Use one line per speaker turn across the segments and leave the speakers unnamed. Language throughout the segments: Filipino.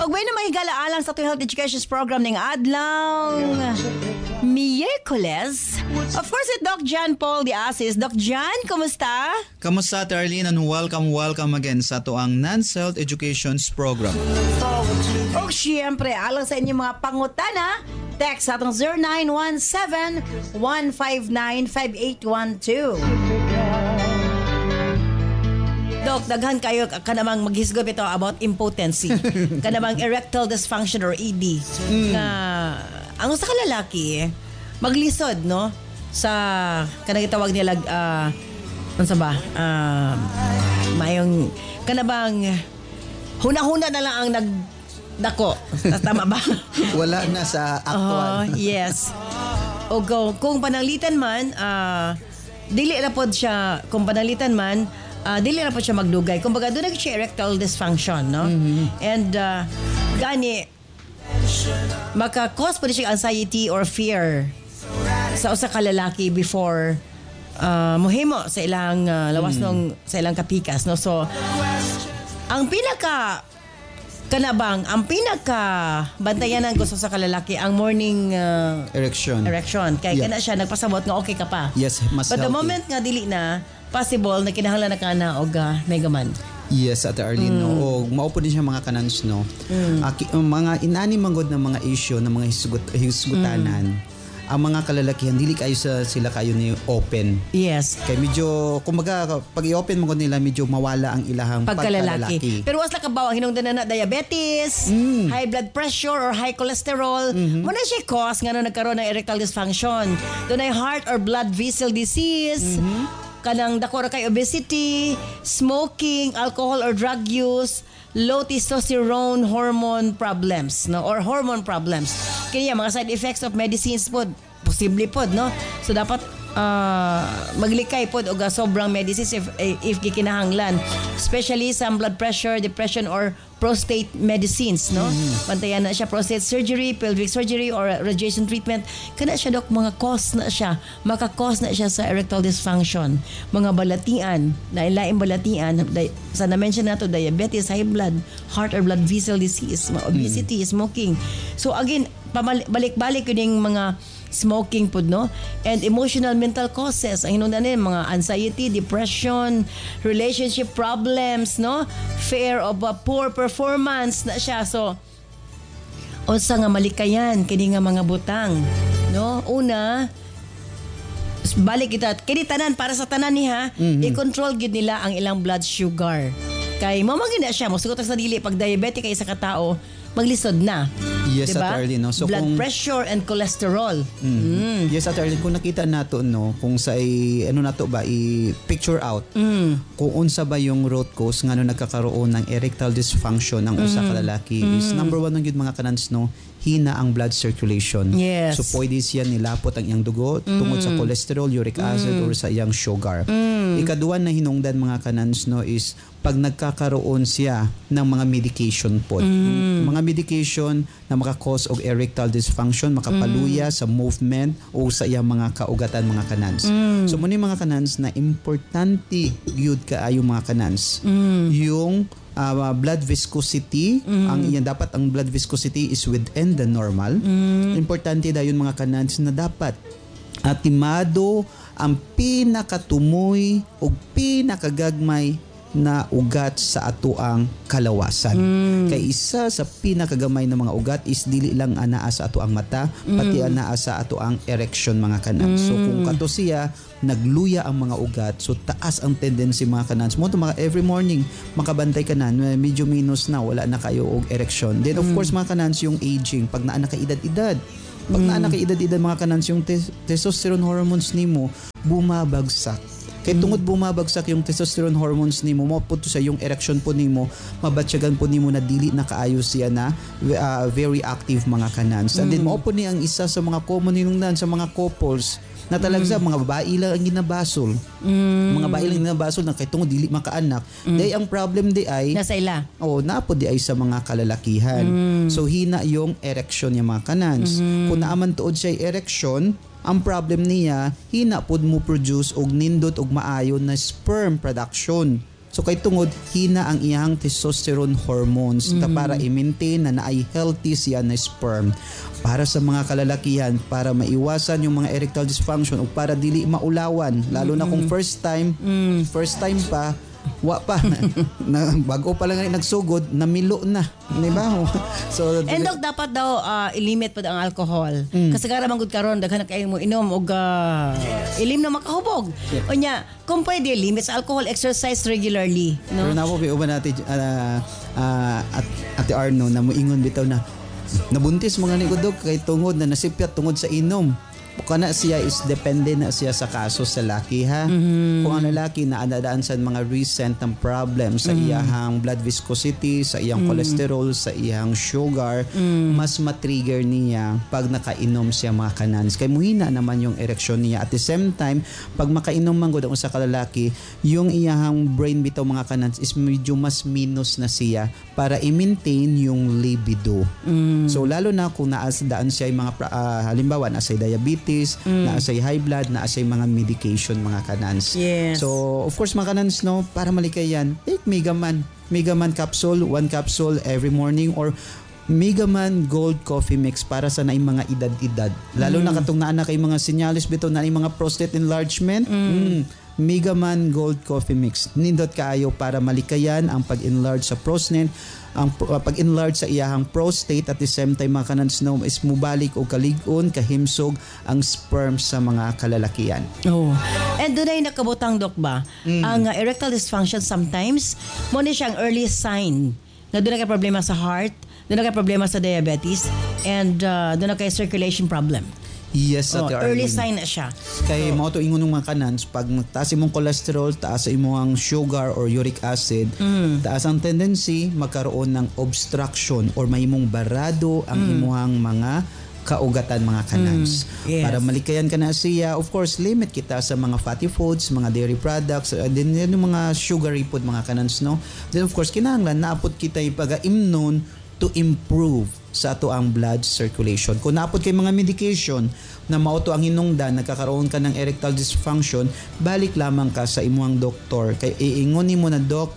bueno mahigala-alang sa health education program ng adlaw Miyerkules. Of course, it's Doc John Paul Diasis. Doc John, kumusta?
Kamusta, Arlene, and welcome again sa tuang Non-Health Education's program.
O siyempre, alang sa inyong mga pangutana, text sa atong 0917-159-5812. Dok, daghan kayo kanamang maghisgop ito about impotency. Kanamang erectile dysfunction or ED. Nga, ang sa kalalaki, maglisod, no? Sa, kanang itawag nila, ano sa ba? Mayong, kanabang, huna-huna na lang ang nagdako. Tama ba?
Wala na sa actual.
Yes. O kung pananglitan man, dili na po siya, kung pananglitan man, dili na po siya magdugay. Kumbaga, doon siya erectile dysfunction, no? Mm-hmm. And, gani, maka-cause po siya anxiety or fear sa usa ka lalaki before mohimo sa ilang lawas nung sa ilang kapikas, no? So, ang pinaka bantayanan ko sa kalalaki ang morning
erection.
Kaya kana siya nagpasabot nga okay ka pa.
Yes, mas
But
healthy.
the moment nga dili na possible na kinahanglan na kana og megaman.
Yes, Ate Arlene, no. O maupo din siya mga kanans, no. Mga inani manggod ng mga issue ng mga hisgutanan. Ang mga kalalakihan dili kayo sila kayo ni open.
Yes.
Kay medyo kumbaga pag i-open mo nila medyo mawala ang ilahang pagkalalaki.
Pero was kabaw ang hinungdan na diabetes, high blood pressure or high cholesterol. Muna siya cause nga nagkaroon ng erectile dysfunction. Doon ay heart or blood vessel disease. Kanang dako ra kay obesity, smoking, alcohol or drug use, low testosterone hormone problems, no, or hormone problems. Kaya mga side effects of medicines pod, posible pod, no. So dapat maglikay pod og sobrang medicines if gikinahanglan, especially sa blood pressure, depression or prostate medicines, no. Pantayan na siya prostate surgery, pelvic surgery or radiation treatment. Kana siya dok mga cause na siya, maka-cause na siya sa erectile dysfunction, mga balatian, na ilaing balatian sa na-mention nato diabetes, high blood, heart or blood vessel disease, obesity, smoking. So again, balik-balik yun yung mga smoking po, no? And emotional mental causes. Ang hinungdan nila, mga anxiety, depression, relationship problems, no? Fear of poor performance na siya. So, unsa nga malikayan, kini nga mga butang, no? Una, balik kita, kini tanan, para sa tanan niya, i-control gid nila ang ilang blood sugar. Kay mamagin na siya, masugot sa dili, pag diabetic kay isa ka tao, maglisod na.
Yes,
diba?
At Arlene, no? So
blood pressure and cholesterol.
Yes, At Arlene, kung nakita nato, no, kung sa ano nato ba, i-picture out, kung unsa ba yung root cause nga no nagkakaroon ng erectile dysfunction ng usa ka lalaki is number one ng yun mga kanans, no, hina ang blood circulation.
Yes.
So pwede siya nilapot ang iyang dugo tungod sa cholesterol, uric acid or sa iyang sugar. Ikaduwa na hinungdan mga kanans, no, is pag nagkakaroon siya ng mga medication po. Mga medication na maka-cause og erectile dysfunction, makapaluya sa movement o sa iyang mga kaugatan mga kanans. So muna mga kanans na importante gyud kaayo mga kanans. Yung blood viscosity, ang iyan dapat ang blood viscosity is within the normal. Importante dayon mga kanans na dapat atimado ang pinakatumoy o pinakagagmay na ugat sa atoang kalawasan. Kay isa sa pinakagamay na mga ugat is dili lang anaa sa atoang mata, pati anaa sa atoang erection mga kanan. So kung kato siya nagluya ang mga ugat, so taas ang tendency mga kanans mo to mga every morning makabantay kanan, medyo minus na, wala na kayo og erection. Then of course mga kanans yung aging, pag naa na ka edad-edad, pag naa na ka edad-edad mga kanans, yung testosterone hormones nimo bumabagsak. Kaya tungod bumabagsak yung testosterone hormones nimo, mapunto sa yung erection po nimo, mabatsyagan po nimo na dili na kaayos siya na very active mga kanans. And then maupo ni ang isa sa mga common hinungdan sa mga couples na talaga mga babae lang ang ginabasol. Mga babae lang ginabasol na kay tungod dili makaanak. Day ang problem di ay
nasa ila.
Napo di ay sa mga kalalakihan. So hina yung erection niya mga kanans. Kung naaman tuod siya erection, ang problem niya, hina pod mo produce og nindot og maayo na sperm production. So kay tungod hina ang iyang testosterone hormones para i-maintain na naay healthy siya na sperm. Para sa mga kalalakihan, para maiwasan yung mga erectile dysfunction o para dili maulawan, lalo na kung first time pa, na bago pa lang nagsugod, namilo na, di ba? So
and Doc, dapat daw i-limit pa ang alcohol. Kasi karamang good karon daghan na kayo mo inom og ilim na makahubog. Unya, kung pwede limit sa alcohol, exercise regularly, no?
Pero na po uban natin Ate Arno na moingon bitaw na nabuntis mga ni Dok kay tungod na nasipyat tungod sa inom. Kana siya is depende na siya sa kaso sa laki ha. Kung ang lalaki na anadaan sa mga recent ng problem sa iyang blood viscosity, sa iyang cholesterol, sa iyang sugar, mas matrigger niya pag nakainom siya mga kanans. Kay muhina naman yung ereksyon niya. At the same time, pag makainom man gud sa kalalaki, yung iyang brain bitaw mga kanans is medyo mas minus na siya para i-maintain yung libido. So lalo na kung naasdaan siya yung mga halimbawa naasay diabetes, naasay high blood, naasay mga medication mga kanans.
Yes.
So of course mga kanans no, para malikayan, take Megaman capsule, 1 capsule every morning or Megaman Gold Coffee Mix para sa naing mga edad-edad. Lalo na katong naa na kay mga sinyalis bitaw na mga prostate enlargement. Megaman Gold Coffee Mix. Nindot kaayo para malikayan ang pag-enlarge sa prostate, ang pag-enlarge sa iyahang prostate at the same time mga kanans no is mubalik o kalig-on, kahimsog ang sperm sa mga kalalakian.
Oh. And doon ay nakabutang Doc ba? Ang erectile dysfunction sometimes mo ni siyang early sign na doon na kay problema sa heart, doon na kay problema sa diabetes, and doon na kay circulation problem.
Yes,
early sign na siya.
Kay mo to ingon ng mga kanans, pag taas imong cholesterol, taas imong sugar or uric acid, taas ang tendency magkaroon ng obstruction or mahimong barado ang imong mga kaugatan mga kanans.
Yes.
Para malikayan ka na siya, of course, limit kita sa mga fatty foods, mga dairy products, din yung mga sugary food mga kanans, no? Then of course, kinahanglan naapot kita yung pag-imnon to improve sa ato ang blood circulation. Kung naapot kay mga medication na mauto ang hinungdan, nagkakaroon ka ng erectile dysfunction, balik lamang ka sa imuang doktor. Kay iingon nimo na, Doc,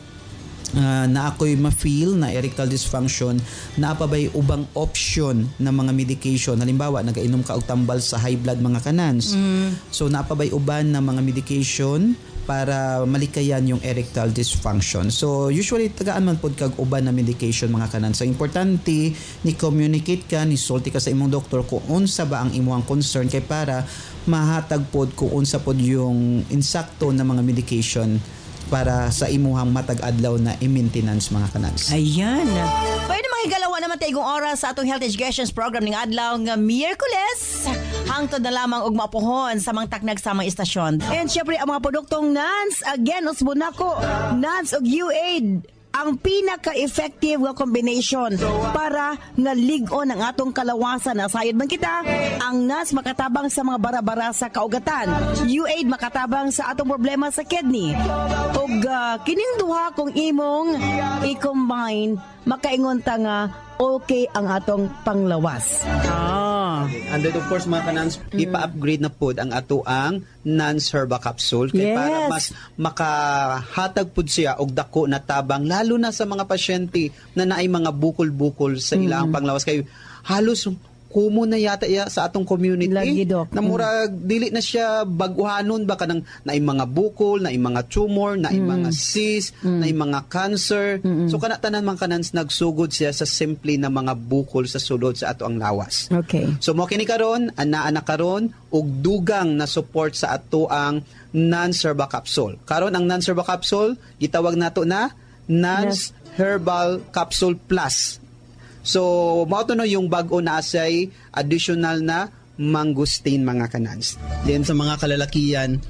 na ako'y ma-feel na erectile dysfunction, naapabay ubang option na mga medication. Halimbawa, nagainom ka og tambal sa high blood mga kanans. So naapabay uban na mga medication para malikayan yung erectile dysfunction. So usually tagaan man pod kag uban na medication mga kanan. So importante ni communicate ka, ni sulti ka sa imong doktor kung unsa ba ang imong concern kay para mahatag pod kung unsa pod yung insakto na mga medication para sa imuhang matag adlaw na i-maintenance mga kanans.
Ayan. Pwede makigalawa naman tayo oras sa atong health education program ng adlaw nga Miyerkules. Hangtod na lamang og mapuhon sa mga taknag sa mga istasyon. And syempre ang mga produktong NANS, again, usbon nako, NANS og UAID, ang pinaka-effective nga combination para nga lig-on ang atong kalawasan. Nasayod man kita, ang NANS makatabang sa mga bara-bara sa kaugatan. UAID makatabang sa atong problema sa kidney. Ug kining duha kung imong i-combine, makaingon ta nga okay ang atong panglawas.
And then of course mga kanans, ipa-upgrade na pod ang ato ang NANS Herba Capsule kay para mas makahatag pod siya og dako na tabang lalo na sa mga pasyente na naay mga bukol-bukol sa ilang panglawas kay halos kumo na yata sa atong community.
Lagi, Doc.
Na murag dili na siya baguhanon ba kanang naay mga bukol, naay mga tumor, naay mga cyst, naay mga cancer. So kana tanan man kanans nagsugod siya sa simple na mga bukol sa sulod sa ato ang lawas.
Okay.
So mo kini karon ana karon og dugang na support sa ato ang NANS Herba Capsule. Karon ang NANS Herba Capsule gitawag nato na NANS Herbal Capsule Plus. So, mao to no yung bag-o na asay additional na mangosteen mga kanans. Then sa mga kalalakian,